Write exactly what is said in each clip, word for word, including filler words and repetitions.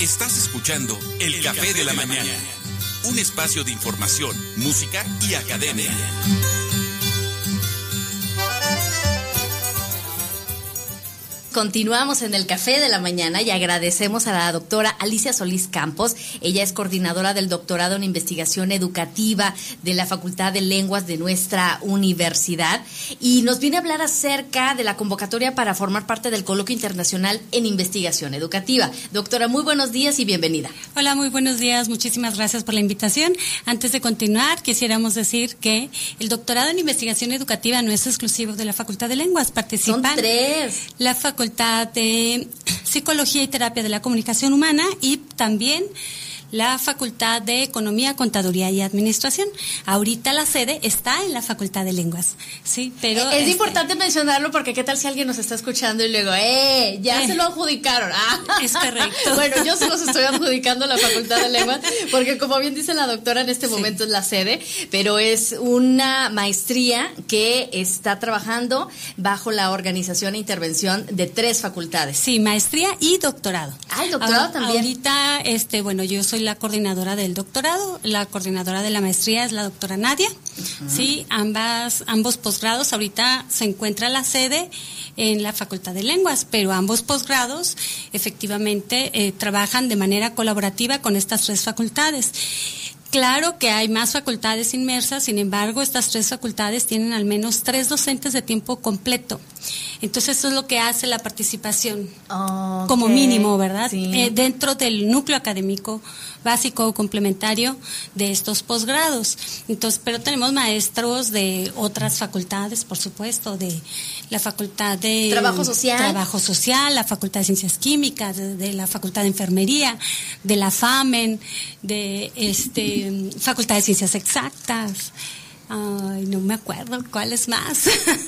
Estás escuchando El Café de la Mañana, un espacio de información, música y academia. Continuamos en el Café de la Mañana y agradecemos a la doctora Alicia Solís Campos. Ella es coordinadora del doctorado en investigación educativa de la Facultad de Lenguas de nuestra universidad y nos viene a hablar acerca de la convocatoria para formar parte del Coloquio Internacional en Investigación Educativa. Doctora, muy buenos días y bienvenida. Hola, muy buenos días. Muchísimas gracias por la invitación. Antes de continuar, quisiéramos decir que el doctorado en investigación educativa no es exclusivo de la Facultad de Lenguas. Participan Son tres. La Facultad de Psicología y Terapia de la Comunicación Humana y también la Facultad de Economía, Contaduría y Administración. Ahorita la sede está en la Facultad de Lenguas, sí, pero es este... importante mencionarlo porque qué tal si alguien nos está escuchando y luego, eh, ya eh, se lo adjudicaron. Ah. Es correcto. Bueno, yo se los estoy adjudicando a la Facultad de Lenguas porque como bien dice la doctora, en este momento sí. Es la sede, pero es una maestría que está trabajando bajo la organización e intervención de tres facultades. Sí, maestría y doctorado. Ah, el doctorado ah, también. Ahorita, este, bueno, yo soy la coordinadora del doctorado, la coordinadora de la maestría es la doctora Nadia, uh-huh. Sí, ambas, ambos posgrados, ahorita se encuentra la sede en la Facultad de Lenguas, pero ambos posgrados efectivamente eh, trabajan de manera colaborativa con estas tres facultades. Claro que hay más facultades inmersas, sin embargo, estas tres facultades tienen al menos tres docentes de tiempo completo. Entonces, eso es lo que hace la participación, okay. Como mínimo, ¿verdad? Sí. Eh, dentro del núcleo académico básico o complementario de estos posgrados. Entonces, pero tenemos maestros de otras facultades, por supuesto, de la Facultad de Trabajo Social, Trabajo Social, la Facultad de Ciencias Químicas, de, de la Facultad de Enfermería, de la FAMEN, de este Facultad de Ciencias Exactas. Ay, no me acuerdo cuáles más.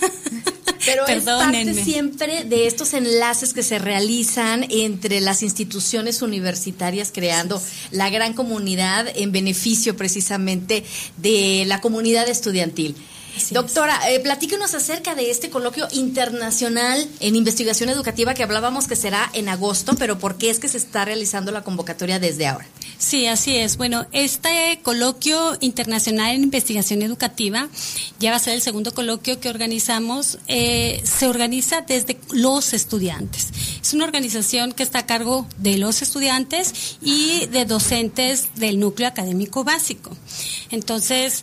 Pero es parte siempre de estos enlaces que se realizan entre las instituciones universitarias, creando la gran comunidad en beneficio precisamente de la comunidad estudiantil. Así Doctora, eh, platíquenos acerca de este coloquio internacional en investigación educativa que hablábamos que será en agosto, pero ¿por qué es que se está realizando la convocatoria desde ahora? Sí, así es. Bueno, este coloquio internacional en investigación educativa ya va a ser el segundo coloquio que organizamos. Eh, se organiza desde los estudiantes. Es una organización que está a cargo de los estudiantes y de docentes del núcleo académico básico. Entonces,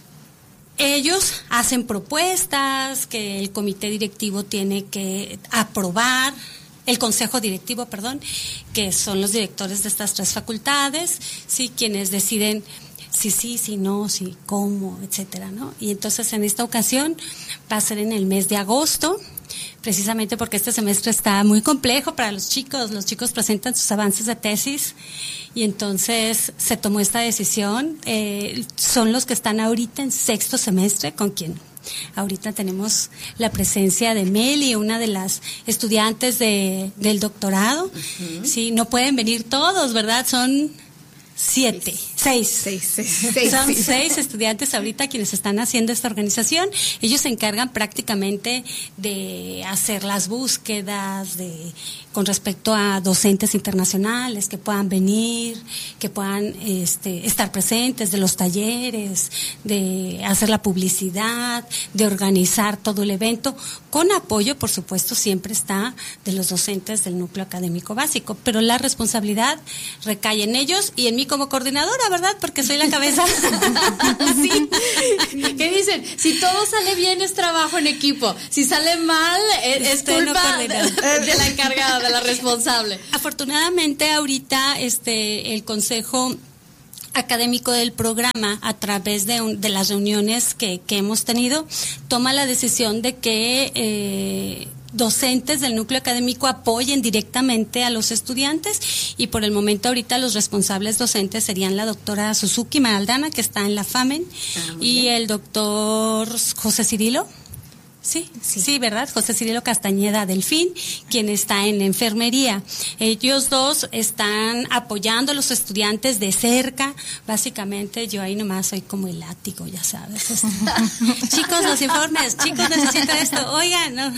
ellos hacen propuestas que el comité directivo tiene que aprobar, el consejo directivo, perdón, que son los directores de estas tres facultades, sí, quienes deciden si sí, si no, si cómo, etcétera, ¿no? Y entonces en esta ocasión va a ser en el mes de agosto, precisamente porque este semestre está muy complejo para los chicos. Los chicos presentan sus avances de tesis y entonces se tomó esta decisión. Eh, son los que están ahorita en sexto semestre, con quien ahorita tenemos la presencia de Meli, una de las estudiantes de, del doctorado. Uh-huh. Sí, no pueden venir todos, ¿verdad? Son siete, seis. Seis, seis, seis Son sí. seis estudiantes ahorita quienes están haciendo esta organización. Ellos se encargan prácticamente de hacer las búsquedas de con respecto a docentes internacionales que puedan venir, que puedan este, estar presentes, de los talleres, de hacer la publicidad, de organizar todo el evento, con apoyo, por supuesto, siempre está de los docentes del núcleo académico básico, pero la responsabilidad recae en ellos y en mí como coordinadora, ¿verdad? Porque soy la cabeza. Sí. ¿Qué dicen? Si todo sale bien es trabajo en equipo, si sale mal es, es culpa de, de la encargada, de la responsable. Afortunadamente ahorita este el consejo académico del programa, a través de, un, de las reuniones que, que hemos tenido, toma la decisión de que eh, docentes del núcleo académico apoyen directamente a los estudiantes y por el momento ahorita los responsables docentes serían la doctora Suzuki Maraldana, que está en la FAMEN, ah, y bien. El doctor José Cirilo. Sí, sí, sí, ¿verdad? José Cirilo Castañeda Delfín, quien está en enfermería. Ellos dos están apoyando a los estudiantes de cerca. Básicamente, yo ahí nomás soy como el látigo, ya sabes. Chicos, los informes, chicos, necesito esto, oigan, ¿no?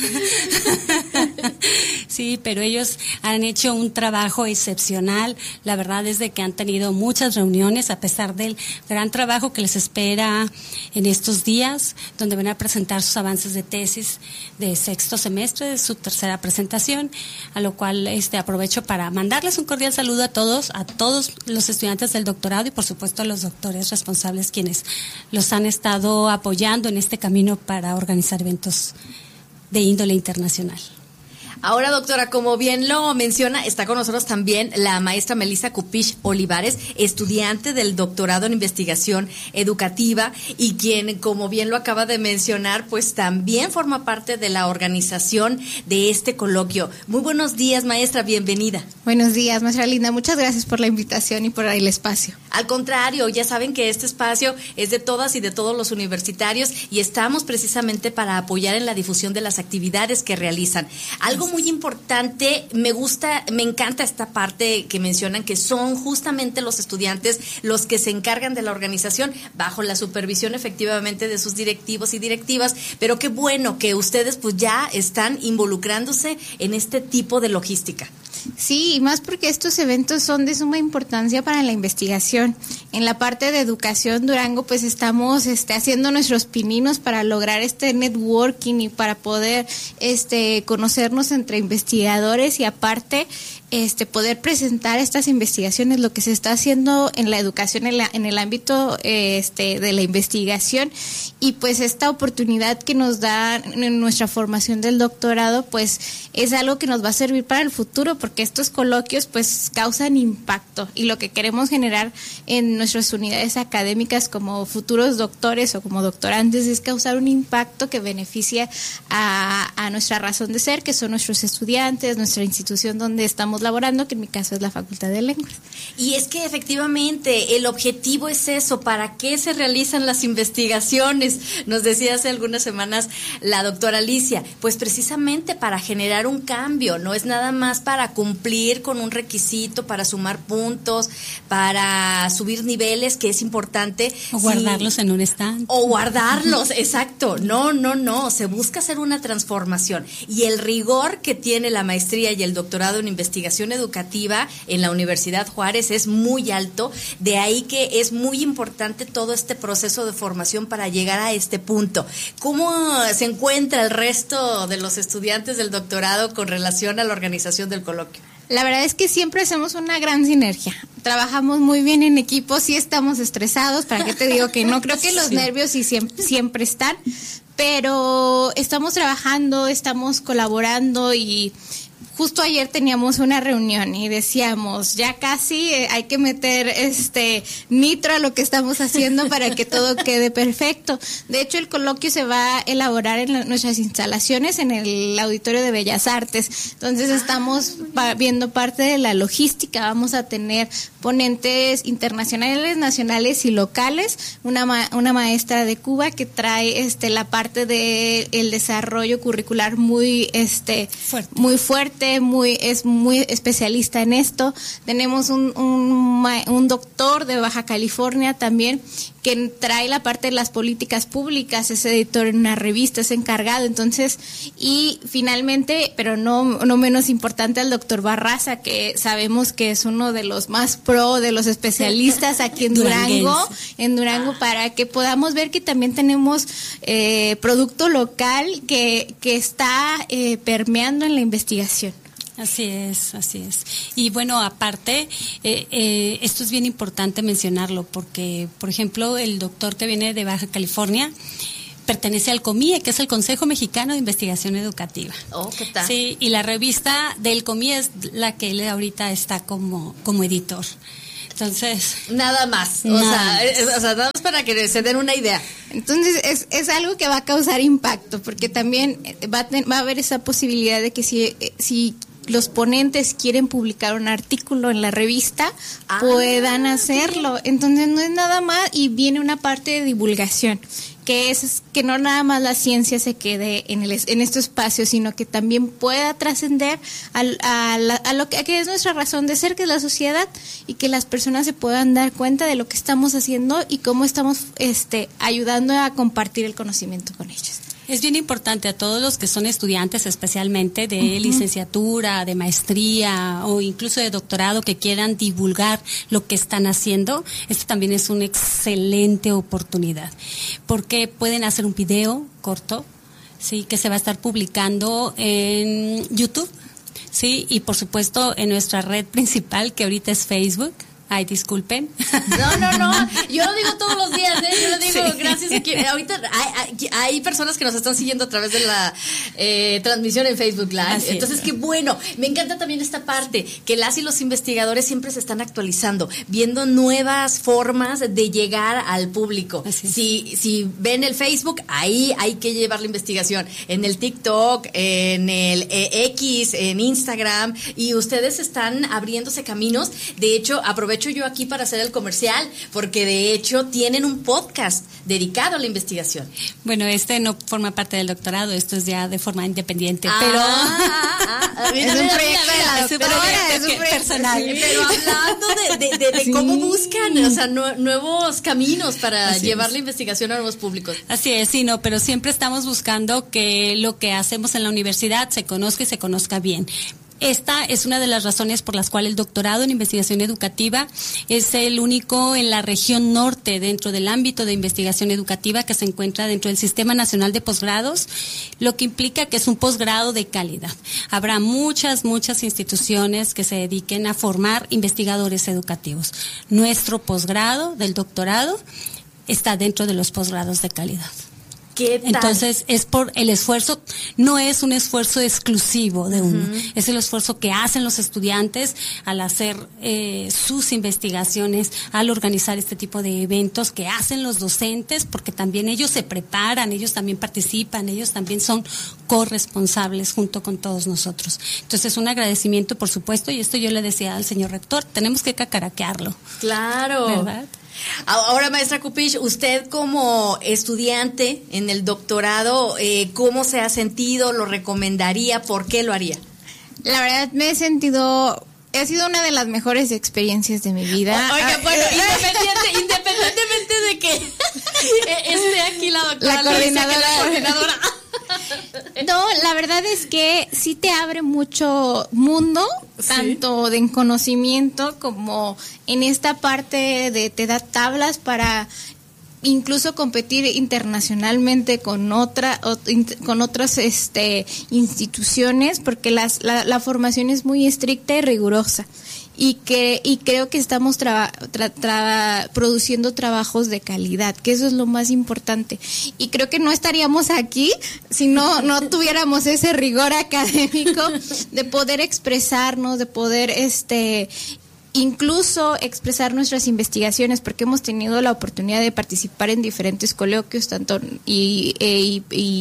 Sí, pero ellos han hecho un trabajo excepcional. La verdad es de que han tenido muchas reuniones, a pesar del gran trabajo que les espera en estos días, donde van a presentar sus avances de tesis de sexto semestre, de su tercera presentación, a lo cual este aprovecho para mandarles un cordial saludo a todos, a todos los estudiantes del doctorado y por supuesto a los doctores responsables quienes los han estado apoyando en este camino para organizar eventos de índole internacional. Ahora, doctora, como bien lo menciona, está con nosotros también la maestra Melissa Cupich Olivares, estudiante del doctorado en investigación educativa y quien, como bien lo acaba de mencionar, pues también forma parte de la organización de este coloquio. Muy buenos días, maestra, bienvenida. Buenos días, maestra Linda, muchas gracias por la invitación y por el espacio. Al contrario, ya saben que este espacio es de todas y de todos los universitarios y estamos precisamente para apoyar en la difusión de las actividades que realizan. Algo muy importante, me gusta, me encanta esta parte que mencionan que son justamente los estudiantes los que se encargan de la organización bajo la supervisión efectivamente de sus directivos y directivas, pero qué bueno que ustedes pues ya están involucrándose en este tipo de logística. Sí, y más porque estos eventos son de suma importancia para la investigación. En la parte de educación, Durango, pues estamos este, haciendo nuestros pininos para lograr este networking y para poder este, conocernos entre investigadores y aparte este, poder presentar estas investigaciones, lo que se está haciendo en la educación, en, la, en el ámbito este, de la investigación y pues esta oportunidad que nos da en nuestra formación del doctorado, pues es algo que nos va a servir para el futuro porque estos coloquios pues causan impacto y lo que queremos generar en nuestras unidades académicas como futuros doctores o como doctorantes es causar un impacto que beneficie a, a nuestra razón de ser, que son nuestros estudiantes, nuestra institución donde estamos laborando, que en mi caso es la Facultad de Lenguas. Y es que efectivamente el objetivo es eso, ¿para qué se realizan las investigaciones? Nos decía hace algunas semanas la doctora Alicia, pues precisamente para generar un cambio, no es nada más para cumplir con un requisito, para sumar puntos, para subir niveles, que es importante. O guardarlos sí, en un stand. O guardarlos, exacto. No, no, no, se busca hacer una transformación. Y el rigor que tiene la maestría y el doctorado en investigación educativa en la Universidad Juárez es muy alto, de ahí que es muy importante todo este proceso de formación para llegar a este punto. ¿Cómo se encuentra el resto de los estudiantes del doctorado con relación a la organización del coloquio? La verdad es que siempre hacemos una gran sinergia. Trabajamos muy bien en equipo, sí estamos estresados, ¿para qué te digo que no? Creo que los sí. nervios sí siempre, siempre están, pero estamos trabajando, estamos colaborando y justo ayer teníamos una reunión y decíamos, ya casi eh, hay que meter este nitro a lo que estamos haciendo para que todo quede perfecto. De hecho, el coloquio se va a elaborar en la, nuestras instalaciones en el Auditorio de Bellas Artes. Entonces, estamos pa- viendo parte de la logística. Vamos a tener ponentes internacionales, nacionales y locales. Una ma- una maestra de Cuba que trae este la parte de el desarrollo curricular muy este fuerte. muy fuerte. Muy, es muy especialista en esto. Tenemos un, un, un doctor de Baja California también que trae la parte de las políticas públicas, es editor en una revista, es encargado. Entonces, y finalmente, pero no, no menos importante, el doctor Barraza, que sabemos que es uno de los más pro, de los especialistas aquí en Durango, en Durango, para que podamos ver que también tenemos eh, producto local que, que está eh, permeando en la investigación. Así es, así es. Y bueno, aparte, eh, eh, esto es bien importante mencionarlo porque, por ejemplo, el doctor que viene de Baja California pertenece al COMIE, que es el Consejo Mexicano de Investigación Educativa. Oh, ¿qué tal? Sí, y la revista del COMIE es la que él ahorita está como, como editor. Entonces, nada más, o, nada. Sea, es, o sea, nada más para que se den una idea. Entonces, es, es algo que va a causar impacto, porque también va a, ten, va a haber esa posibilidad de que si, si los ponentes quieren publicar un artículo en la revista, ah. puedan hacerlo. Entonces, no es nada más y viene una parte de divulgación. que es que no nada más la ciencia se quede en el en este espacio, sino que también pueda trascender a, a, la, a lo que, a que es nuestra razón de ser, que es la sociedad, y que las personas se puedan dar cuenta de lo que estamos haciendo y cómo estamos este ayudando a compartir el conocimiento con ellos. Es bien importante a todos los que son estudiantes, especialmente de uh-huh. licenciatura, de maestría o incluso de doctorado, que quieran divulgar lo que están haciendo. Esto también es una excelente oportunidad, porque pueden hacer un video corto, sí, que se va a estar publicando en YouTube, sí, y por supuesto en nuestra red principal, que ahorita es Facebook. Ay, disculpen. No, no, no. Yo lo digo todos los días, ¿eh? Yo lo digo, sí. Gracias a que ahorita hay, hay, hay personas que nos están siguiendo a través de la eh, transmisión en Facebook Live. Así Entonces, es. Qué bueno. Me encanta también esta parte, que las y los investigadores siempre se están actualizando, viendo nuevas formas de llegar al público. Si, si ven el Facebook, ahí hay que llevar la investigación. En el TikTok, en el eh, X, en Instagram, y ustedes están abriéndose caminos. De hecho, aprovecho yo aquí para hacer el comercial, porque de hecho tienen un podcast dedicado a la investigación. Bueno, este no forma parte del doctorado, esto es ya de forma independiente, ah, pero ah, ah, es un proyecto de la doctora, es un proyecto personal. Sí, pero hablando de, de, de, de sí. cómo buscan, o sea, nu- nuevos caminos para Así llevar es. la investigación a nuevos públicos. Así es, sí, no, pero siempre estamos buscando que lo que hacemos en la universidad se conozca y se conozca bien. Esta es una de las razones por las cuales el doctorado en investigación educativa es el único en la región norte dentro del ámbito de investigación educativa que se encuentra dentro del Sistema Nacional de Posgrados, lo que implica que es un posgrado de calidad. Habrá muchas, muchas instituciones que se dediquen a formar investigadores educativos. Nuestro posgrado del doctorado está dentro de los posgrados de calidad. ¿Qué tal? Entonces es por el esfuerzo, no es un esfuerzo exclusivo de uno, uh-huh. es el esfuerzo que hacen los estudiantes al hacer eh, sus investigaciones, al organizar este tipo de eventos, que hacen los docentes, porque también ellos se preparan, ellos también participan, ellos también son corresponsables junto con todos nosotros. Entonces un agradecimiento, por supuesto, y esto yo le decía al señor rector, tenemos que cacaraquearlo. Claro. ¿Verdad? Ahora, maestra Kupish, usted como estudiante en el doctorado, eh, ¿cómo se ha sentido? ¿Lo recomendaría? ¿Por qué lo haría? La verdad, me he sentido... Ha sido una de las mejores experiencias de mi vida. Oiga, bueno, independiente, independientemente de que esté aquí la doctora, la coordinadora. La coordinadora. No, la verdad es que sí te abre mucho mundo, ¿sí? Tanto de conocimiento como en esta parte de te da tablas para incluso competir internacionalmente con otra con otras este instituciones, porque las, la, la formación es muy estricta y rigurosa. Y que y creo que estamos tra, tra, tra, produciendo trabajos de calidad, que eso es lo más importante. Y creo que no estaríamos aquí si no no tuviéramos ese rigor académico de poder expresarnos, de poder este incluso expresar nuestras investigaciones, porque hemos tenido la oportunidad de participar en diferentes coloquios tanto y, y,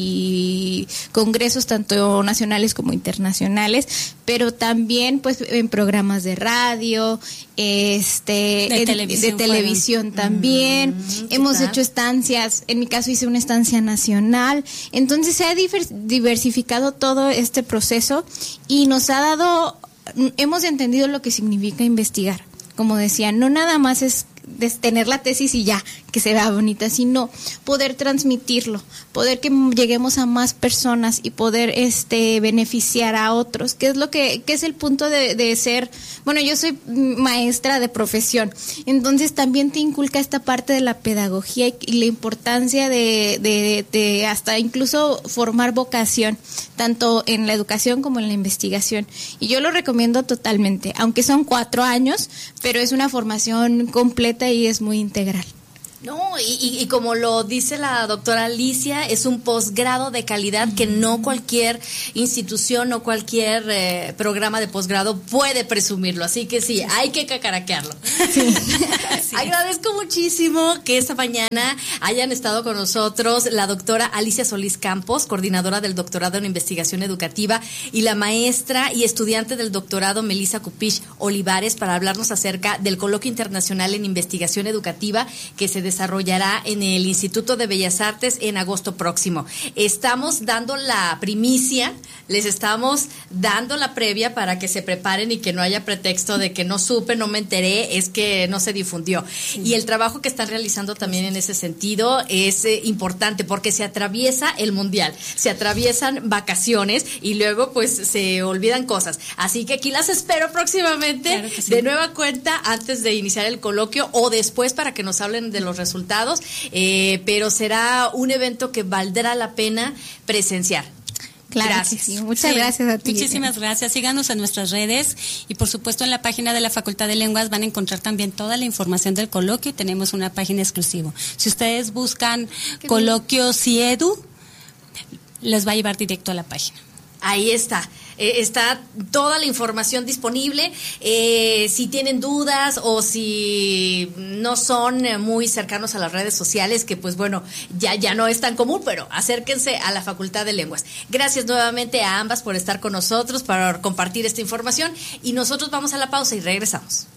y congresos tanto nacionales como internacionales, pero también pues en programas de radio, este de en, televisión, de televisión también. Mm, hemos hecho estancias, en mi caso hice una estancia nacional, entonces se ha diversificado todo este proceso y nos ha dado hemos entendido lo que significa investigar. Como decía, no nada más es tener la tesis y ya, que se vea bonita, sino poder transmitirlo, poder que lleguemos a más personas y poder este beneficiar a otros, que es lo que, que es el punto de, de ser, bueno, yo soy maestra de profesión, entonces también te inculca esta parte de la pedagogía y, y la importancia de, de, de hasta incluso formar vocación, tanto en la educación como en la investigación, y yo lo recomiendo totalmente, aunque son cuatro años, pero es una formación completa y es muy integral. No, y, y, y como lo dice la doctora Alicia, es un posgrado de calidad que no cualquier institución o cualquier eh, programa de posgrado puede presumirlo, así que sí, hay que cacaraquearlo. Sí. Agradezco muchísimo que esta mañana hayan estado con nosotros la doctora Alicia Solís Campos, coordinadora del doctorado en investigación educativa, y la maestra y estudiante del doctorado Melissa Kupish Olivares, para hablarnos acerca del Coloquio Internacional en Investigación Educativa que se desarrolla desarrollará en el Instituto de Bellas Artes en agosto próximo. Estamos dando la primicia, les estamos dando la previa para que se preparen y que no haya pretexto de que no supe, no me enteré, es que no se difundió. Sí. Y el trabajo que están realizando también en ese sentido es eh, importante porque se atraviesa el mundial, se atraviesan vacaciones y luego pues se olvidan cosas. Así que aquí las espero próximamente, claro que sí, de nueva cuenta antes de iniciar el coloquio o después para que nos hablen de los resultados, eh, pero será un evento que valdrá la pena presenciar. Claro, gracias. Sí, muchas sí, gracias a ti. Muchísimas gracias. Síganos en nuestras redes y por supuesto en la página de la Facultad de Lenguas van a encontrar también toda la información del coloquio y tenemos una página exclusiva. Si ustedes buscan coloquio CIEDU, les va a llevar directo a la página. Ahí está, eh, está toda la información disponible. Eh, si tienen dudas o si no son muy cercanos a las redes sociales, que pues bueno, ya, ya no es tan común, pero acérquense a la Facultad de Lenguas. Gracias nuevamente a ambas por estar con nosotros, para compartir esta información y nosotros vamos a la pausa y regresamos.